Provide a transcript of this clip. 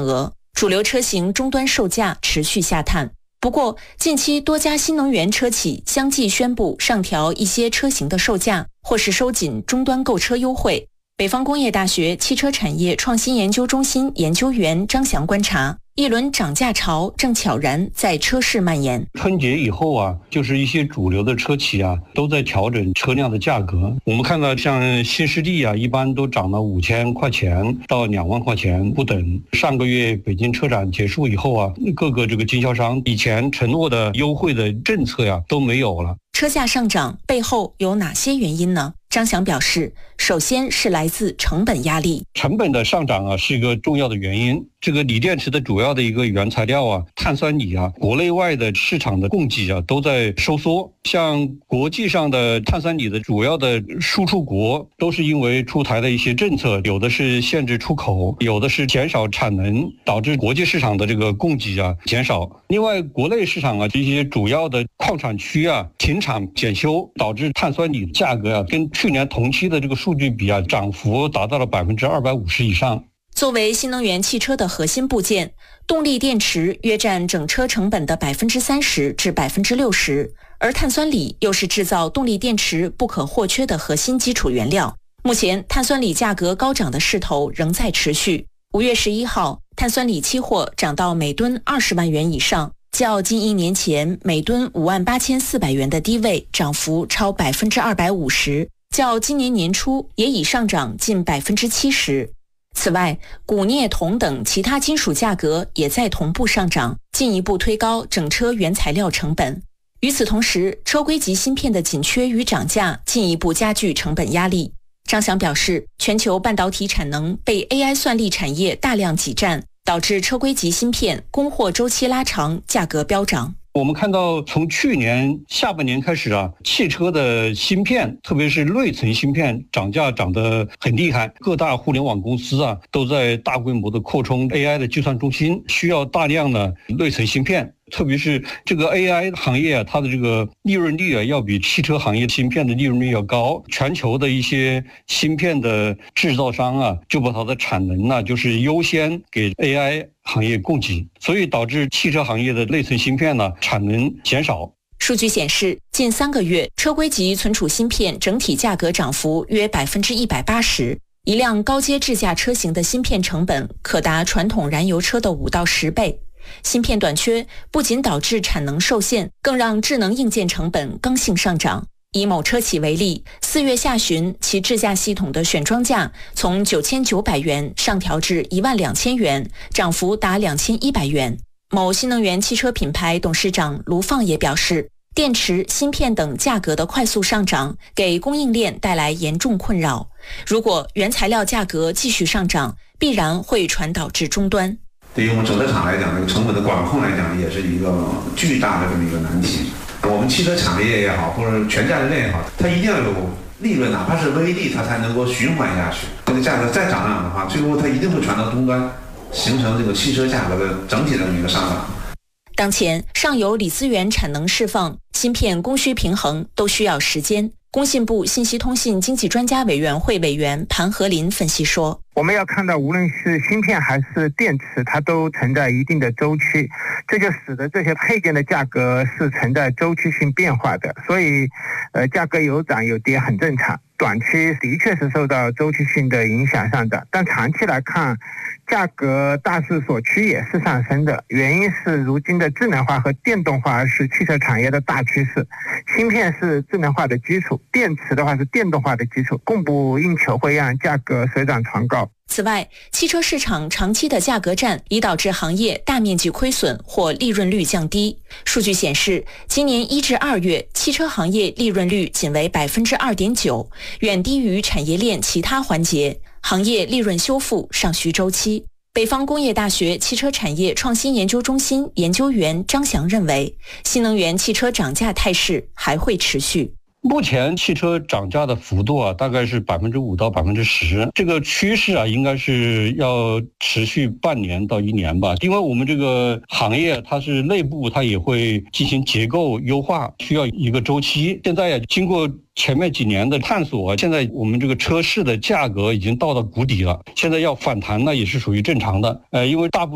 额，主流车型终端售价持续下探。不过，近期多家新能源车企相继宣布上调一些车型的售价，或是收紧终端购车优惠。北方工业大学汽车产业创新研究中心研究员张翔观察，一轮涨价潮正悄然在车市蔓延。 春节以后啊，就是一些主流的车企啊，都在调整车辆的价格。我们看到像新势力啊，一般都涨了5000块钱到2万块钱不等。上个月北京车展结束以后啊，各个这个经销商以前承诺的优惠的政策呀都没有了。 车价上涨背后有哪些原因呢？张翔表示，首先是来自成本压力。 成本的上涨啊，是一个重要的原因。这个锂电池的主要的一个原材料啊，碳酸锂啊，国内外的市场的供给啊都在收缩。像国际上的碳酸锂的主要的输出国，都是因为出台的一些政策，有的是限制出口，有的是减少产能，导致国际市场的这个供给啊减少。另外，国内市场啊这些主要的矿产区啊停产检修，导致碳酸锂价格啊跟去年同期的这个数据比啊，涨幅达到了250%以上。 作为新能源汽车的核心部件，动力电池约占整车成本的30%至60%，而碳酸锂又是制造动力电池不可或缺的核心基础原料。目前，碳酸锂价格高涨的势头仍在持续。5月11号，碳酸锂期货涨到每吨20万元以上，较近1年前每吨58400元的低位涨幅超250%，较今年年初也已上涨近70%。此外，钴、镍、铜等其他金属价格也在同步上涨，进一步推高整车原材料成本。与此同时，车规级芯片的紧缺与涨价进一步加剧成本压力。张翔表示，全球半导体产能被 AI 算力产业大量挤占，导致车规级芯片供货周期拉长，价格飙涨。 我们看到从去年下半年开始啊，汽车的芯片，特别是内存芯片涨价涨得很厉害。各大互联网公司啊，都在大规模的扩充 AI 的计算中心，需要大量的内存芯片。特别是这个 AI 行业啊，它的这个利润率啊，要比汽车行业芯片的利润率要高。全球的一些芯片的制造商啊，就把它的产能呢，就是优先给 AI 行业供给，所以导致汽车行业的内存芯片呢产能减少。 数据显示，近3个月车规级存储芯片整体价格涨幅约180%，一辆高阶智驾车型的芯片成本可达传统燃油车的5到10倍。芯片短缺不仅导致产能受限，更让智能硬件成本刚性上涨。以某车企为例，4月下旬其智驾系统的选装价从9900元上调至12000元，涨幅达2100元。某新能源汽车品牌董事长卢放也表示，电池、芯片等价格的快速上涨给供应链带来严重困扰。如果原材料价格继续上涨，必然会传导至终端。 对于我们整车厂来讲，这个成本的管控来讲，也是一个巨大的这么一个难题。我们汽车产业也好，或者全价值链也好，它一定要有利润，哪怕是微利，它才能够循环下去。这个价格再涨的话，最后它一定会传到终端，形成这个汽车价格的整体的一个上涨。 当前，上游锂资源产能释放、芯片供需平衡都需要时间。工信部信息通信经济专家委员会委员盘和林分析说， 我们要看到无论是芯片还是电池，它都存在一定的周期，这就使得这些配件的价格是存在周期性变化的，所以价格有涨有跌很正常。短期的确是受到周期性的影响上涨，但长期来看，价格大势所趋也是上升的。原因是如今的智能化和电动化是汽车产业的大趋势，芯片是智能化的基础，电池的话是电动化的基础，供不应求会让价格水涨船高。 此外，汽车市场长期的价格战已导致行业大面积亏损或利润率降低。数据显示，今年1至2月，汽车行业利润率仅为2.9%，远低于产业链其他环节，行业利润修复尚需周期。北方工业大学汽车产业创新研究中心研究员张翔认为，新能源汽车涨价态势还会持续。 目前汽车涨价的幅度啊，大概是5%到10%，这个趋势啊，应该是要持续半年到1年吧。因为我们这个行业它是内部它也会进行结构优化，需要一个周期。现在经过前面几年的探索，现在我们这个车市的价格已经到了谷底了，现在要反弹呢也是属于正常的。因为大部分